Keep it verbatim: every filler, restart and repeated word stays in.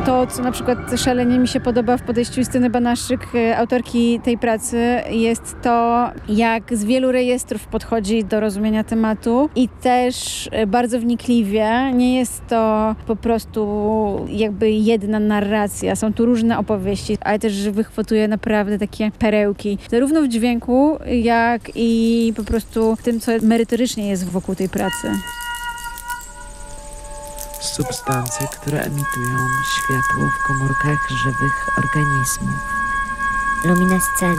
To, co na przykład szalenie mi się podoba w podejściu Justyny Banaszczyk, autorki tej pracy, jest to, jak z wielu rejestrów podchodzi do rozumienia tematu i też bardzo wnikliwie. Nie jest to po prostu jakby jedna narracja. Są tu różne opowieści, ale też wychwytuje naprawdę takie perełki. Zarówno w dźwięku, jak i po prostu w tym, co merytorycznie jest wokół tej pracy. Substancje, które emitują światło w komórkach żywych organizmów. Luminescencja.